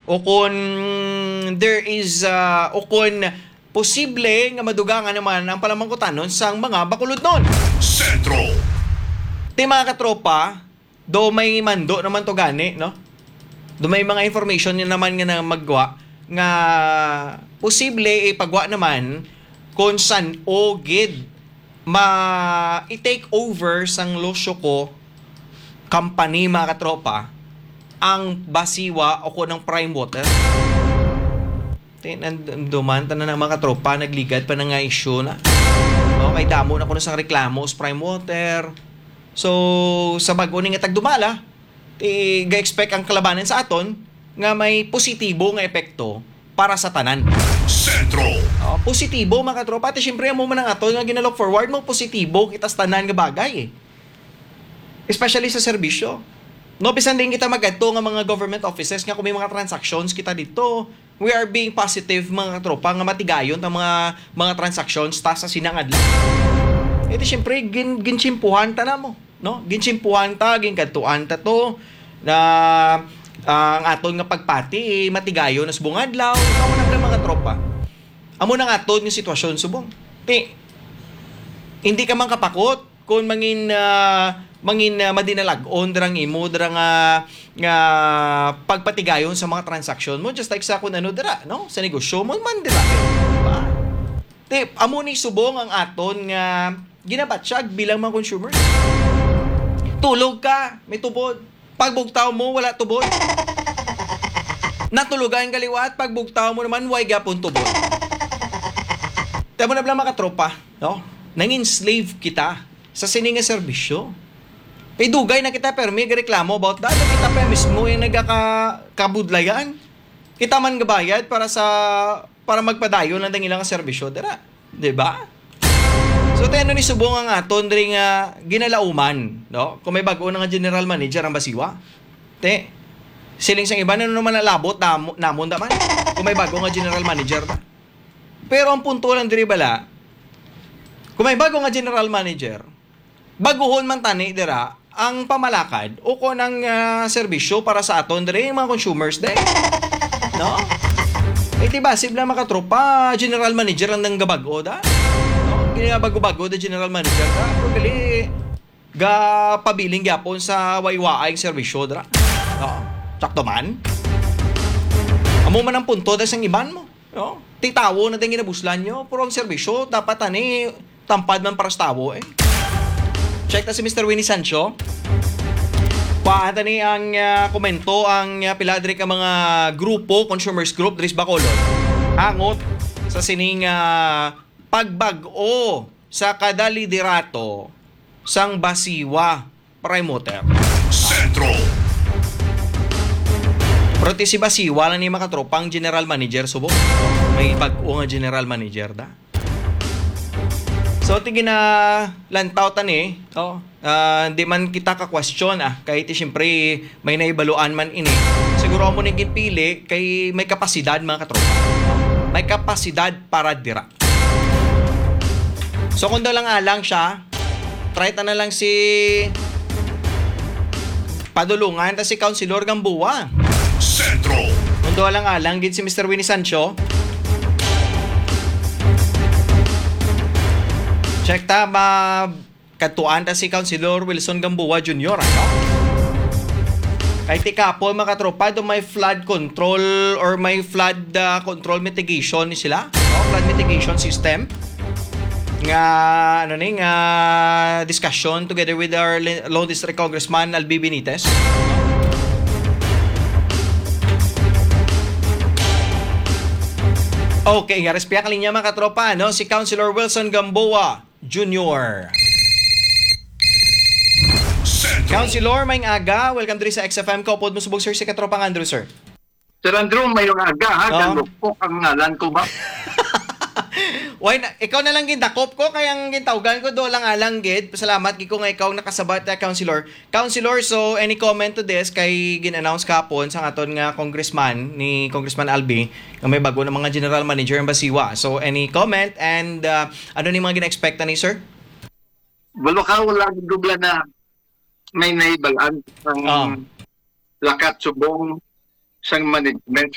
o kung there is o kung posible nga madugangan naman ang palamangkutanon sang mga bakulod nun. Sentro. Ti mga katropa, do may mando naman to gani, no? Do may mga information yun naman nga na magwa nga posible ipagwa naman kung san o gid i-take over sang Losyoko company mga katropa ang Basiwa o ko ng Prime Water. Duman tanan ng mga katropa nagligad pa na nga issue na. Okay, damo na ko na sang reklamo sa Prime Water. So sa bago ni nga tagdumala, ga-expect ang kalabanan sa aton nga may positibo nga epekto para sa tanan. Sentro. Positibo mga katropa. At syempre mo man ang aton nga ginalook forward mo positibo kita sa tanan nga bagay eh. Especially sa serbisyo. No, bisan din kita magadto nga mga government offices nga kung may mga transactions kita dito, we are being positive mga katropa nga matigayon ang mga transactions ta sa sinangadlaw. Ito syempre ginchimpuhan ta na mo, no? Ginchimpuhan ta, ginkantuan ta to na ang aton nga pagpati matigayon nas bungadlaw, amo na mga tropa. Amo na nga aton nga sitwasyon subong. Hindi ka man kapakot kung mangin madinalag-on drang imo drang nga pagpatigayon sa mga transaksyon mo just like sa kun ano dira no sa negosyo mo man dira ba amo ni subong ang aton nga ginabatsyag bilang mga consumer. Tulog ka may tubod, pagbugtaw mo wala tubod. Natulugan kaliwat, pagbugtaw mo naman way gapon tubod. Tama na bala mga tropa, no? Nangin-slave kita sa sining nga serbisyo. Dugay na kita pero may reklamo about that. Kita pa mismo yung nagkakabudlayan. Kita man gabayad para magpadayon lang ilang serbisyo dira, 'di ba? So tayo ni subong ang aton diri nga ginalauman, no? Kung may bag-o nga general manager ang Basiwa. Siling sang iba na naman nalabot namon daman. Kung may bago nga general manager ta. Pero ang punto lang diri bala, kung may bago nga general manager, baguhon man tani dira ang pamalakad o ko ng serbisyo para sa aton diri mga consumers day. No? Diba, sibla makatropa, general manager ang nanggabago da. No? Ginabago-bago da general manager da. Pero gali ga pabiling gyapon sa waywaay serbisyo dira. No? Sakto man. Amo man ang punto da sang iban mo. No? Titawo na din ginabuslan nyo, pero ang serbisyo dapat ani tampad man para sa tawo eh. Check na si Mr. Winnie Sancho. Paanta ni ang komento ang piladri ka mga grupo, consumers group, Dris Bacolod. Hangot sa sining pagbago sa kada liderato sang Basiwa Prime Water. Sentro. Pero si Basiwa lang ni makatropang general manager subok. May bago nga general manager da. So tigin na lantaw tani, di man kita ka-question kahit siyempre may naibaluan man ini. Siguro mo ni ginpili kay may kapasidad mga katropa. May kapasidad para dira. So kung daw lang alang siya, try ta na lang si padulungan ta si Councilor Gamboa. Sentro. Kung daw lang alang gid si Mr. Winnie Sancho. Check ta katuan ta si Councilor Wilson Gamboa Jr. Ano? Kahit ikapon mga katropa, may flood control or may flood control mitigation ni sila. Flood mitigation system. Nga discussion together with our Lone District Congressman Albi Benitez. Okay, respeto ka linya mga katropa, no? Si Councilor Wilson Gamboa Jr. Councilor, may aga. Welcome diri sa XFM. Kaupod mo subog, sir, si Katropang Andrew, sir. Sir Andrew, may aga, ha? Galupok ang ngalan ko ba? Why na, ikaw na lang gindakop ko, kaya ang gintawgan ko do lang alang gid. Pasalamat gid ko nga ikaw nakasabat na Councilor. Councilor, so any comment to this kay gin-announce kapon sa aton nga congressman ni Congressman Albi nga may bago na mga general manager ng Basiwa. So any comment and ano ni mga gina-expect ni sir? Wala dubla na may naibalaan ang lakat subong sang management